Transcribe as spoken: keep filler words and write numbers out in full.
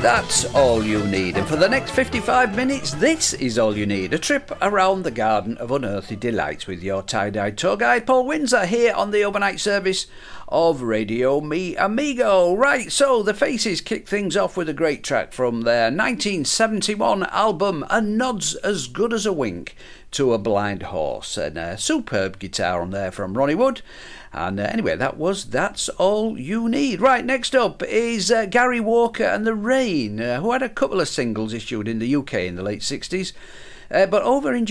That's all you need. And for the next fifty-five minutes, this is all you need. A trip around the Garden of Unearthly Delights with your tie-dyed tour guide, Paul Windsor, here on the overnight service of Radio Mi Amigo. Right, so the Faces kick things off with a great track from their nineteen seventy-one album, A Nod's As Good As A Wink to a Blind Horse. And a superb guitar on there from Ronnie Wood. And uh, anyway, that was That's All You Need. Right, next up is uh, Gary Walker and The Rain, uh, who had a couple of singles issued in the U K in the late sixties. Uh, but over in